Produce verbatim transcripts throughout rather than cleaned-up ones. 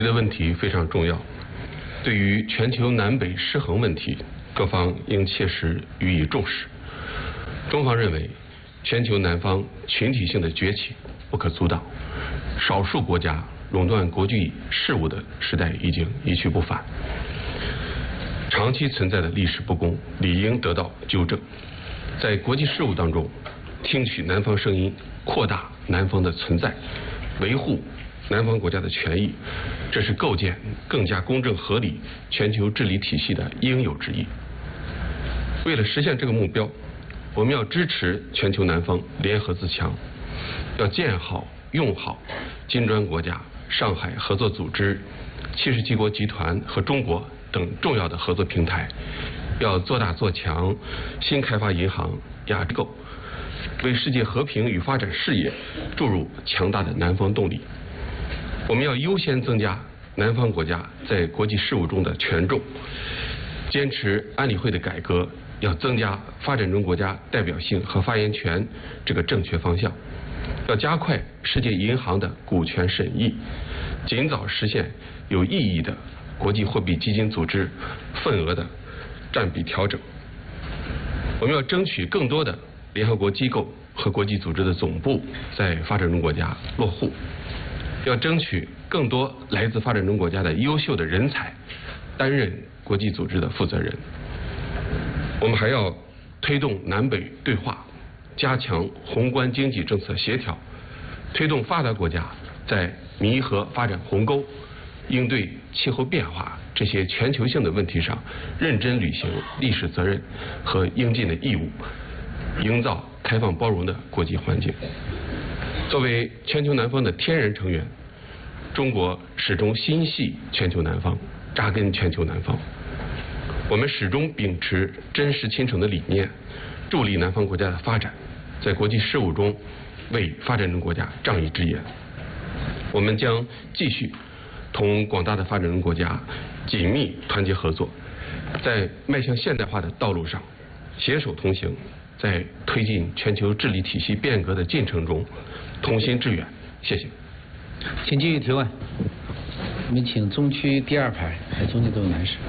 的问题非常重要。对于全球南北失衡问题，各方应切实予以重视。中方认为，全球南方群体性的崛起不可阻挡，少数国家垄断国际事务的时代已经一去不返。长期存在的历史不公理应得到纠正。在国际事务当中，听取南方声音，扩大南方的存在，维护南方国家的权益，这是构建更加公正合理全球治理体系的应有之义。为了实现这个目标，我们要支持全球南方联合自强，要建好用好金砖国家、上海合作组织、七十七国集团和中国等重要的合作平台，要做大做强新开发银行、亚洲，为世界和平与发展事业注入强大的南方动力。我们要优先增加南方国家在国际事务中的权重，坚持安理会的改革，要增加发展中国家代表性和发言权这个正确方向，要加快世界银行的股权审议，尽早实现有意义的国际货币基金组织份额的占比调整。我们要争取更多的联合国机构和国际组织的总部在发展中国家落户，要争取更多来自发展中国家的优秀的人才担任国际组织的负责人。我们还要推动南北对话，加强宏观经济政策协调，推动发达国家在弥合发展鸿沟、应对气候变化这些全球性的问题上认真履行历史责任和应尽的义务，营造开放包容的国际环境。作为全球南方的天然成员，中国始终心系全球南方，扎根全球南方。我们始终秉持真实亲诚的理念，助力南方国家的发展，在国际事务中为发展中国家仗义执言。我们将继续同广大的发展中国家紧密团结合作，在迈向现代化的道路上携手同行，在推进全球治理体系变革的进程中同心致远。谢谢。 请继续提问。我们请中区第二排，中间这位男士。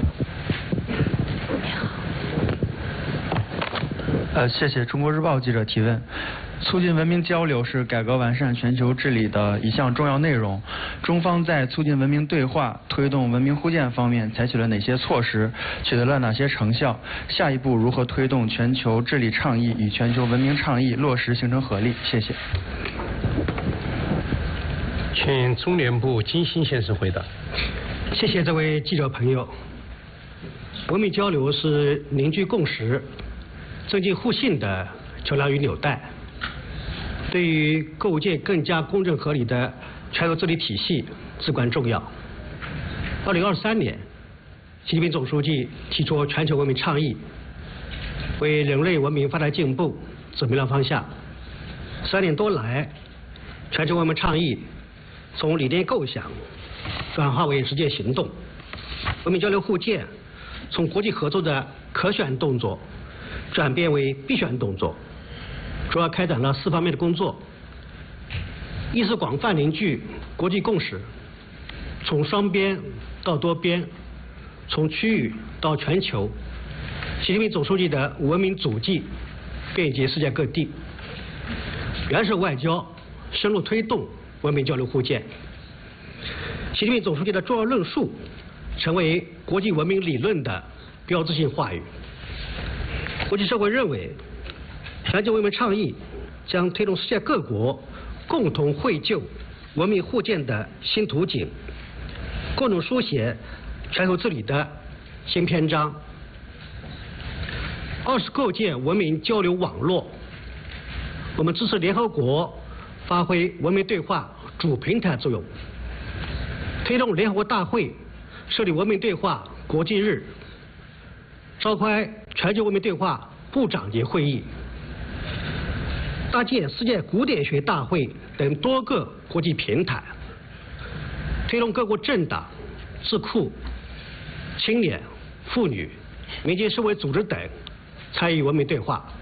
呃，谢谢中国日报记者提问。促进文明交流是改革完善全球治理的一项重要内容。中方在促进文明对话、推动文明互鉴方面采取了哪些措施，取得了哪些成效？下一步如何推动全球治理倡议与全球文明倡议落实形成合力？谢谢。 请中联部金星先生回答。 谢谢这位记者朋友。文明交流是凝聚共识、增进互信的桥梁与纽带，对于构建更加公正合理的全球治理体系至关重要。二零二三年，习近平总书记提出全球文明倡议，为人类文明发展进步指明了方向。三年多来，全球文明倡议从理念构想转化为实践行动，文明交流互鉴从国际合作的可选动作转变为必选动作，主要开展了四方面的工作：一是广泛凝聚国际共识，从双边到多边，从区域到全球。习近平总书记的文明足迹遍及世界各地。元首外交深入推动文明交流互鉴。习近平总书记的重要论述成为国际文明理论的标志性话语。国际社会认为，全球文明倡议将推动世界各国共同绘就文明互鉴的新图景，共同书写全球治理的新篇章。二是构建文明交流网络。我们支持联合国发挥文明对话主平台作用，推动联合国大会设立文明对话国际日，召开全球文明对话部长级会议，搭建世界古典学大会等多个国际平台，推动各国政党、智库、青年、妇女、民间社会组织等参与文明对话。